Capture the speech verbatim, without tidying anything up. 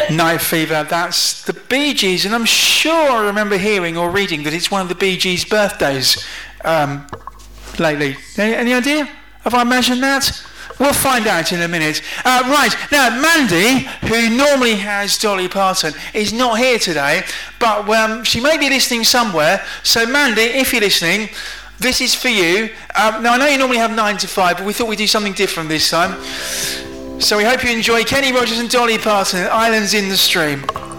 Night Fever, that's the Bee Gees, and I'm sure I remember hearing or reading that it's one of the Bee Gees' birthdays um, lately. Any, any idea? Have I imagined that? We'll find out in a minute. Uh, right, now Mandy, who normally has Dolly Parton, is not here today, but um, she may be listening somewhere. So Mandy, if you're listening, this is for you. Um, now I know you normally have nine to five, but we thought we'd do something different this time. So we hope you enjoy Kenny Rogers and Dolly Parton, Islands in the Stream.